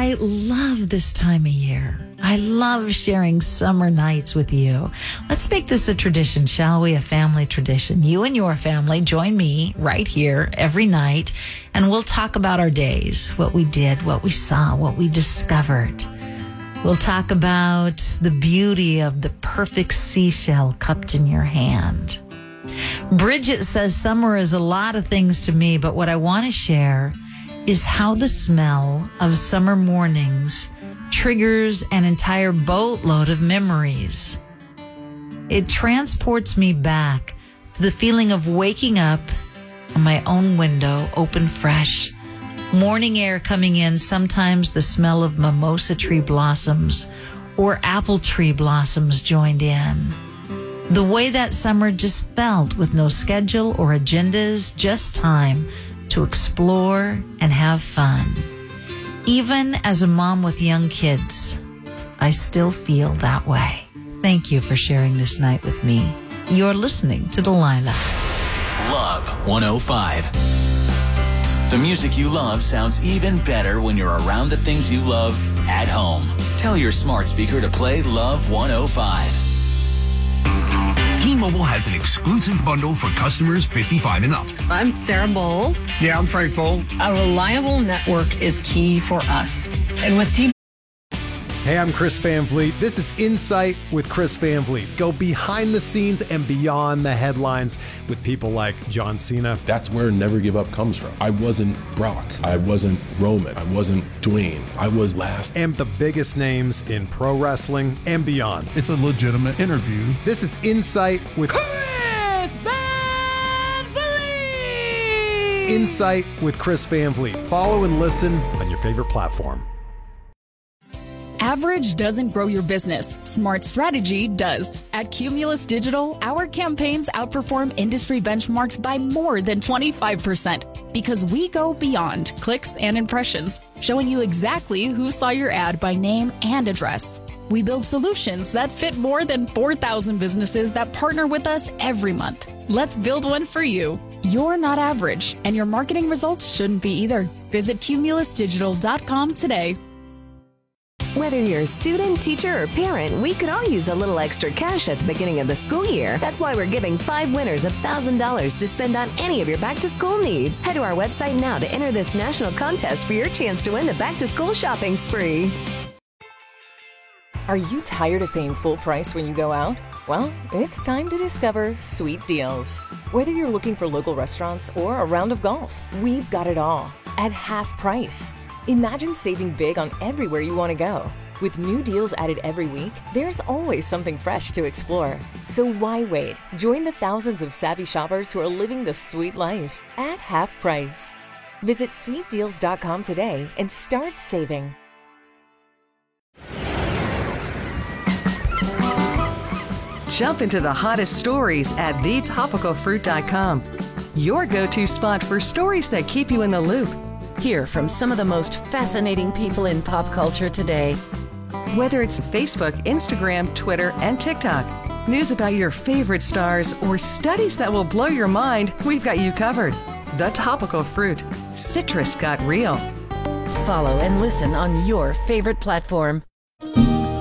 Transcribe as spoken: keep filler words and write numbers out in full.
I love this time of year. I love sharing summer nights with you. Let's make this a tradition, shall we? A family tradition. You and your family join me right here every night, and we'll talk about our days, what we did, what we saw, what we discovered. We'll talk about the beauty of the perfect seashell cupped in your hand. Bridget says summer is a lot of things to me, but what I want to share is how the smell of summer mornings triggers an entire boatload of memories. It transports me back to the feeling of waking up and my own window open fresh, morning air coming in, sometimes the smell of mimosa tree blossoms or apple tree blossoms joined in. The way that summer just felt with no schedule or agendas, just time to explore and have fun. Even as a mom with young kids, I still feel that way. Thank you for sharing this night with me. You're listening to Delilah. Love one oh five. The music you love sounds even better when you're around the things you love at home. Tell your smart speaker to play Love one oh five. T-Mobile has an exclusive bundle for customers fifty-five and up. I'm Sarah Bowl. Yeah, I'm Frank Bowl. A reliable network is key for us. And with T-Mobile... Hey, I'm Chris Van Vliet. This is Insight with Chris Van Vliet. Go behind the scenes and beyond the headlines with people like John Cena. That's where Never Give Up comes from. I wasn't Brock. I wasn't Roman. I wasn't Dwayne. I was last. And the biggest names in pro wrestling and beyond. It's a legitimate interview. This is Insight with Chris Van Vliet. Insight with Chris Van Vliet. Follow and listen on your favorite platform. Average doesn't grow your business. Smart strategy does. At Cumulus Digital, our campaigns outperform industry benchmarks by more than twenty-five percent because we go beyond clicks and impressions, showing you exactly who saw your ad by name and address. We build solutions that fit more than four thousand businesses that partner with us every month. Let's build one for you. You're not average, and your marketing results shouldn't be either. Visit cumulus digital dot com today. Whether you're a student, teacher, or parent, we could all use a little extra cash at the beginning of the school year. That's why we're giving five winners one thousand dollars to spend on any of your back-to-school needs. Head to our website now to enter this national contest for your chance to win the back-to-school shopping spree. Are you tired of paying full price when you go out? Well, it's time to discover Sweet Deals. Whether you're looking for local restaurants or a round of golf, we've got it all at half price. Imagine saving big on everywhere you want to go. With new deals added every week, there's always something fresh to explore. So why wait? Join the thousands of savvy shoppers who are living the sweet life at half price. Visit sweet deals dot com today and start saving. Jump into the hottest stories at the topical fruit dot com. Your go-to spot for stories that keep you in the loop. Hear from some of the most fascinating people in pop culture today. Whether it's Facebook, Instagram, Twitter, and TikTok, news about your favorite stars, or studies that will blow your mind, we've got you covered. The Topical Fruit. Citrus got real. Follow and listen on your favorite platform.